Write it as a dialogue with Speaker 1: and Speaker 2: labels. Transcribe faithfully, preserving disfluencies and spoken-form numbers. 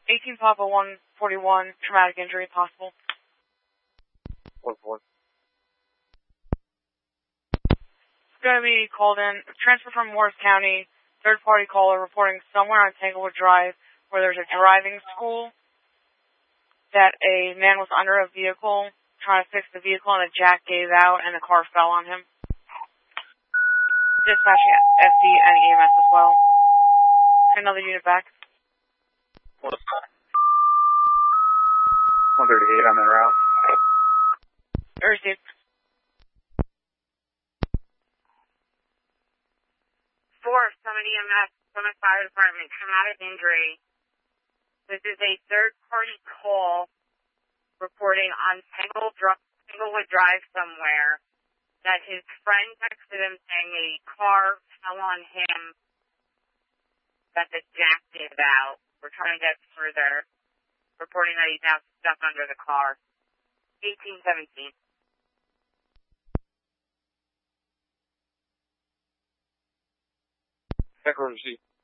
Speaker 1: eighteen Papa one forty-one, traumatic injury possible.
Speaker 2: What for?
Speaker 1: It's going to be called in. Transfer from Morris County. Third party caller reporting somewhere on Tanglewood Drive where there's a driving school that a man was under a vehicle trying to fix the vehicle and a jack gave out and the car fell on him. Dispatching S D and E M S as well. Another unit back.
Speaker 2: one thirty-eight on that route.
Speaker 1: Received.
Speaker 3: Four, Summit E M S, Summit Fire Department, traumatic injury. This is a third-party call reporting on Tanglewood Drive somewhere that his friend texted him saying a car fell on him, that the jack gave out. We're trying to get further, reporting that he's now stuck under the car. eighteen seventeen.
Speaker 2: Back row receipt.